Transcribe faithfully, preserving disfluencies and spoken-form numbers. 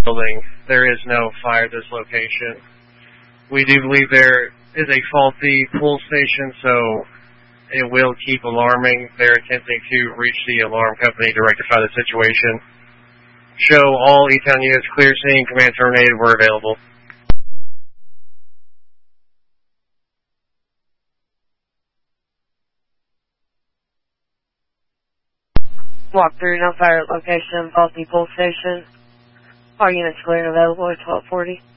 building. There is no fire at this location. We do believe there is a faulty pull station, so it will keep alarming. They're attempting to reach the alarm company to rectify the situation. Show all E-Town units clear scene, command terminated, we're available. Walk through, no fire at location, faulty pull station. All units clear and available at twelve forty.